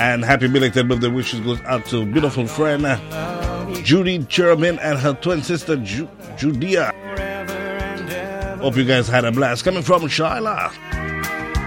And happy belated birthday wishes goes out to beautiful friend Judy Cherubin and her twin sister Judia. Hope you guys had a blast. Coming from Shyla.